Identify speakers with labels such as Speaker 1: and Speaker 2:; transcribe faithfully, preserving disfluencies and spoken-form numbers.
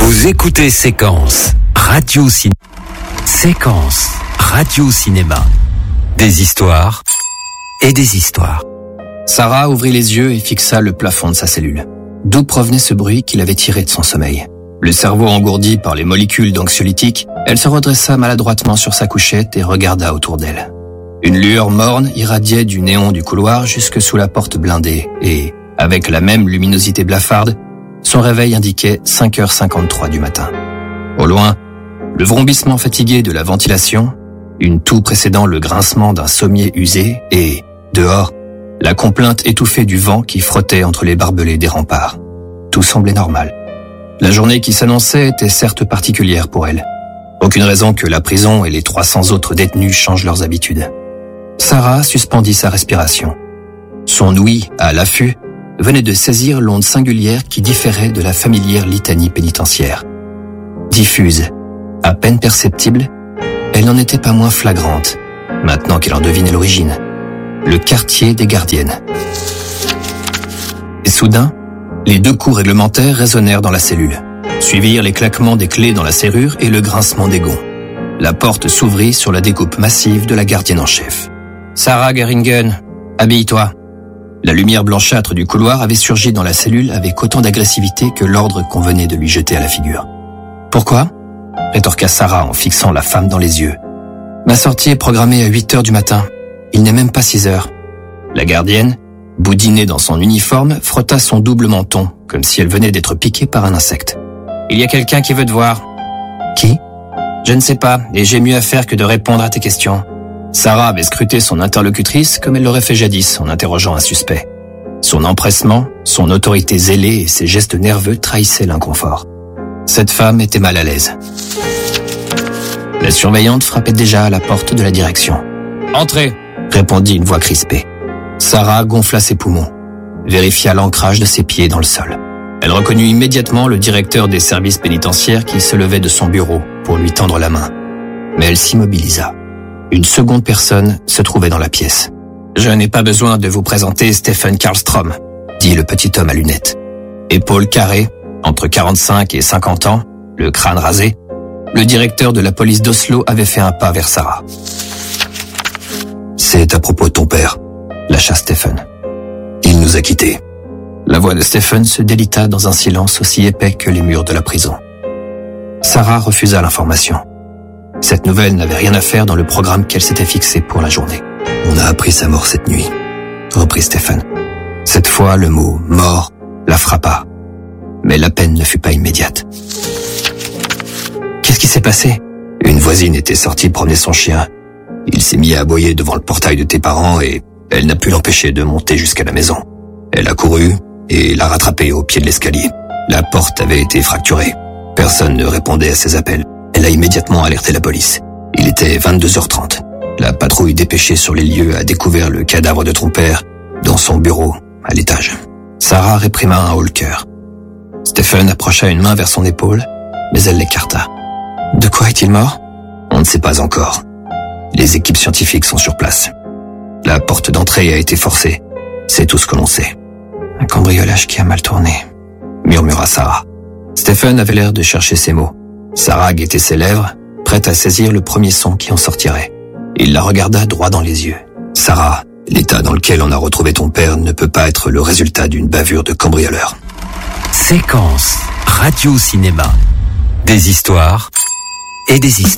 Speaker 1: Vous écoutez Séquence Radio Cinéma. Séquence Radio Cinéma. Des histoires et des histoires.
Speaker 2: Sarah ouvrit les yeux et fixa le plafond de sa cellule. D'où provenait ce bruit qui l'avait tiré de son sommeil? Le cerveau engourdi par les molécules d'anxiolytiques, elle se redressa maladroitement sur sa couchette et regarda autour d'elle. Une lueur morne irradiait du néon du couloir jusque sous la porte blindée et, avec la même luminosité blafarde, son réveil indiquait cinq heures cinquante-trois du matin. Au loin, le vrombissement fatigué de la ventilation, une toux précédant le grincement d'un sommier usé et, dehors, la complainte étouffée du vent qui frottait entre les barbelés des remparts. Tout semblait normal. La journée qui s'annonçait était certes particulière pour elle. Aucune raison que la prison et les trois cents autres détenus changent leurs habitudes. Sarah suspendit sa respiration. Son ouïe, à l'affût, venait de saisir l'onde singulière qui différait de la familière litanie pénitentiaire. Diffuse, à peine perceptible, elle n'en était pas moins flagrante, maintenant qu'elle en devinait l'origine. Le quartier des gardiennes. Et soudain, les deux coups réglementaires résonnèrent dans la cellule. Suivirent les claquements des clés dans la serrure et le grincement des gonds. La porte s'ouvrit sur la découpe massive de la gardienne en chef. « Sarah Geringen, habille-toi !» La lumière blanchâtre du couloir avait surgi dans la cellule avec autant d'agressivité que l'ordre qu'on venait de lui jeter à la figure. « Pourquoi ?» rétorqua Sarah en fixant la femme dans les yeux. « Ma sortie est programmée à huit heures du matin. Il n'est même pas six heures. » La gardienne, boudinée dans son uniforme, frotta son double menton, comme si elle venait d'être piquée par un insecte. « Il y a quelqu'un qui veut te voir. »« Qui ?»« Je ne sais pas, et j'ai mieux à faire que de répondre à tes questions. » Sarah avait scruté son interlocutrice comme elle l'aurait fait jadis en interrogeant un suspect. Son empressement, son autorité zélée et ses gestes nerveux trahissaient l'inconfort. Cette femme était mal à l'aise. La surveillante frappait déjà à la porte de la direction. « Entrez !» répondit une voix crispée. Sarah gonfla ses poumons, vérifia l'ancrage de ses pieds dans le sol. Elle reconnut immédiatement le directeur des services pénitentiaires qui se levait de son bureau pour lui tendre la main. Mais elle s'immobilisa. Une seconde personne se trouvait dans la pièce. « Je n'ai pas besoin de vous présenter Stephen Karlstrom », dit le petit homme à lunettes. Épaules carrées, entre quarante-cinq et cinquante ans, le crâne rasé, le directeur de la police d'Oslo avait fait un pas vers Sarah. « C'est à propos de ton père », lâcha Stephen. « Il nous a quittés. » La voix de Stephen se délita dans un silence aussi épais que les murs de la prison. Sarah refusa l'information. Cette nouvelle n'avait rien à faire dans le programme qu'elle s'était fixé pour la journée. « On a appris sa mort cette nuit », reprit Stephen. Cette fois, le mot « mort » la frappa. Mais la peine ne fut pas immédiate. « Qu'est-ce qui s'est passé ?» Une voisine était sortie promener son chien. Il s'est mis à aboyer devant le portail de tes parents et elle n'a pu l'empêcher de monter jusqu'à la maison. Elle a couru et l'a rattrapé au pied de l'escalier. La porte avait été fracturée. Personne ne répondait à ses appels. Elle a immédiatement alerté la police. Il était vingt-deux heures trente. La patrouille dépêchée sur les lieux a découvert le cadavre de ton père dans son bureau, à l'étage. Sarah réprima un haut-le-cœur. Stephen approcha une main vers son épaule, mais elle l'écarta. De quoi est-il mort ? On ne sait pas encore. Les équipes scientifiques sont sur place. La porte d'entrée a été forcée. C'est tout ce que l'on sait. Un cambriolage qui a mal tourné, murmura Sarah. Stephen avait l'air de chercher ses mots. Sarah guettait ses lèvres, prête à saisir le premier son qui en sortirait. Il la regarda droit dans les yeux. « Sarah, l'état dans lequel on a retrouvé ton père ne peut pas être le résultat d'une bavure de cambrioleur. »
Speaker 1: Séquence Radio Cinéma. Des histoires et des histoires.